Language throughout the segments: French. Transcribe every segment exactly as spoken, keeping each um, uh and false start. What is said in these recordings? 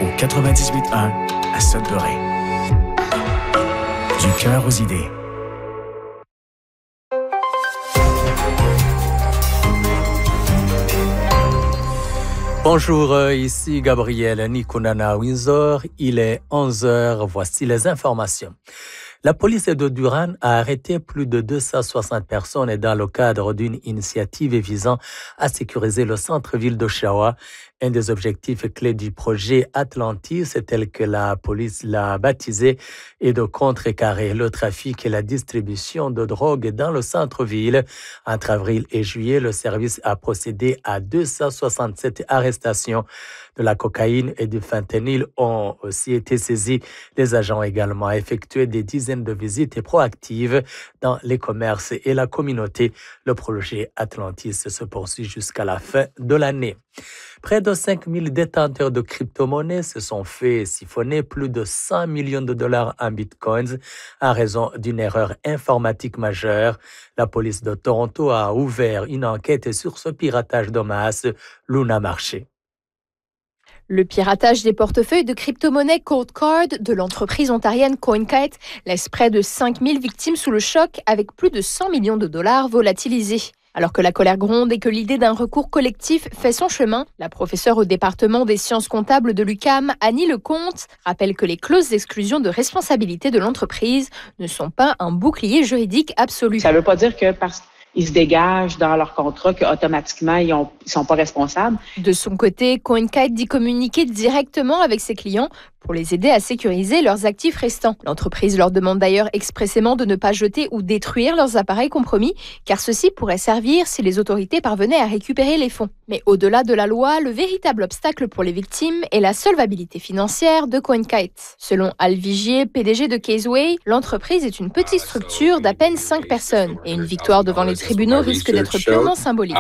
au quatre-vingt-dix-huit un à Sudbury. Du cœur aux idées. Bonjour, ici Gabriel Nikunana Windsor. Il est onze heures. Voici les informations. La police de Durham a arrêté plus de deux cent soixante personnes dans le cadre d'une initiative visant à sécuriser le centre-ville d'Oshawa. Un des objectifs clés du projet Atlantis, tel que la police l'a baptisé, est de contrecarrer le trafic et la distribution de drogue dans le centre-ville. Entre avril et juillet, le service a procédé à deux cent soixante-sept arrestations. De la cocaïne et du fentanyl ont aussi été saisis. Les agents ont également effectué des dizaines de visites proactives dans les commerces et la communauté. Le projet Atlantis se poursuit jusqu'à la fin de l'année. Près de cinq mille détenteurs de crypto-monnaies se sont fait siphonner plus de cent millions de dollars en bitcoins en raison d'une erreur informatique majeure. La police de Toronto a ouvert une enquête sur ce piratage de masse. Luna Marché. Le piratage des portefeuilles de crypto-monnaies Cold Card de l'entreprise ontarienne CoinKite laisse près de cinq mille victimes sous le choc avec plus de cent millions de dollars volatilisés. Alors que la colère gronde et que l'idée d'un recours collectif fait son chemin, la professeure au département des sciences comptables de l'U Q A M, Annie Lecomte, rappelle que les clauses d'exclusion de responsabilité de l'entreprise ne sont pas un bouclier juridique absolu. Ça ne veut pas dire que parce qu'ils se dégagent dans leur contrat qu'automatiquement, ils ne sont pas responsables. De son côté, CoinKite dit communiquer directement avec ses clients pour les aider à sécuriser leurs actifs restants. L'entreprise leur demande d'ailleurs expressément de ne pas jeter ou détruire leurs appareils compromis, car ceci pourrait servir si les autorités parvenaient à récupérer les fonds. Mais au-delà de la loi, le véritable obstacle pour les victimes est la solvabilité financière de CoinKite. Selon Al Vigier, P D G de Caseway, l'entreprise est une petite structure d'à peine cinq personnes et une victoire devant les tribunaux risque d'être purement symbolique.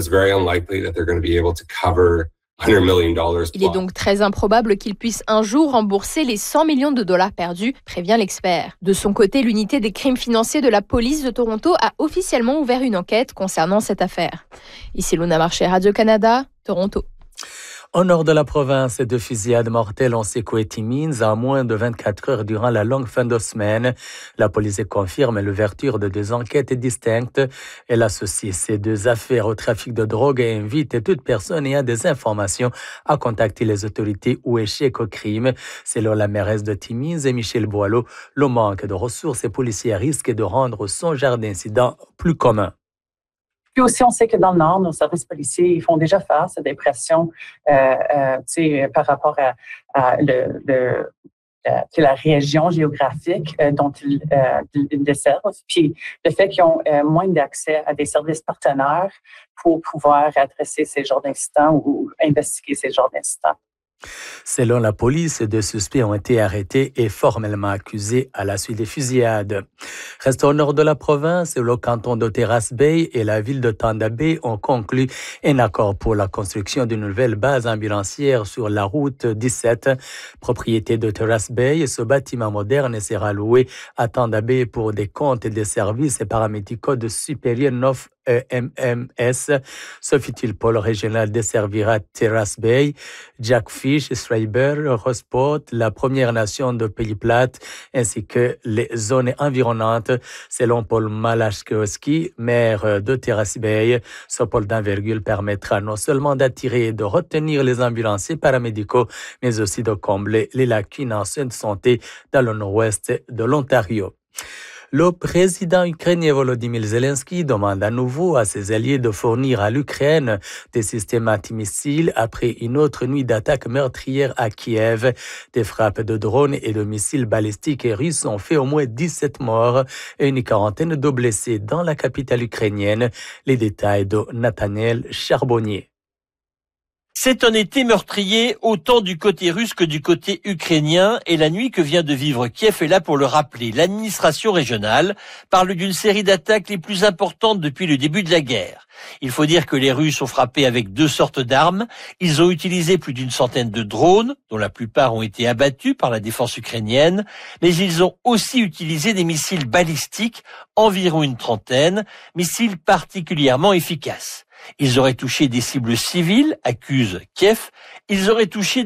Il est donc très improbable qu'il puisse un jour rembourser les cent millions de dollars perdus, prévient l'expert. De son côté, l'unité des crimes financiers de la police de Toronto a officiellement ouvert une enquête concernant cette affaire. Ici Luna Marché, Radio-Canada, Toronto. Au nord de la province, deux fusillades mortelles ont secoué Timmins en moins de vingt-quatre heures durant la longue fin de semaine. La police confirme l'ouverture de deux enquêtes distinctes. Elle associe ces deux affaires au trafic de drogue et invite toute personne ayant des informations à contacter les autorités ou échec au crime. Selon la mairesse de Timmins, Michelle Boileau, le manque de ressources policières risque de rendre son genre d'incident plus commun. Puis aussi, on sait que dans le Nord, nos services policiers ils font déjà face à des pressions euh, euh, par rapport à, à le, le, la, la région géographique euh, dont ils, euh, ils desservent. Puis le fait qu'ils ont euh, moins d'accès à des services partenaires pour pouvoir adresser ces genres d'incidents ou investiguer ces genres d'incidents. Selon la police, deux suspects ont été arrêtés et formellement accusés à la suite des fusillades. Restons au nord de la province, le canton de Terrace Bay et la ville de Thunder Bay ont conclu un accord pour la construction d'une nouvelle base ambulancière sur la route dix-sept. Propriété de Terrace Bay, ce bâtiment moderne sera loué à Thunder Bay pour des comptes et des services paramédicaux de Superior North E M M S. Sophie Paul régional desservira Terrace Bay, Jack Fish, Schreiber, Rossport, la Première Nation de Pays Plate, ainsi que les zones environnantes. Selon Paul Malachkowski, maire de Terrace Bay, ce pôle d'envergure permettra non seulement d'attirer et de retenir les ambulanciers paramédicaux, mais aussi de combler les lacunes en soins de santé dans le nord-ouest de l'Ontario. Le président ukrainien Volodymyr Zelensky demande à nouveau à ses alliés de fournir à l'Ukraine des systèmes antimissiles après une autre nuit d'attaque meurtrière à Kiev. Des frappes de drones et de missiles balistiques russes ont fait au moins dix-sept morts et une quarantaine de blessés dans la capitale ukrainienne. Les détails de Nathaniel Charbonnier. C'est un été meurtrier autant du côté russe que du côté ukrainien et la nuit que vient de vivre Kiev est là pour le rappeler. L'administration régionale parle d'une série d'attaques les plus importantes depuis le début de la guerre. Il faut dire que les Russes ont frappé avec deux sortes d'armes. Ils ont utilisé plus d'une centaine de drones, dont la plupart ont été abattus par la défense ukrainienne, mais ils ont aussi utilisé des missiles balistiques, environ une trentaine, missiles particulièrement efficaces. Ils auraient touché des cibles civiles, accuse Kiev. Ils auraient touché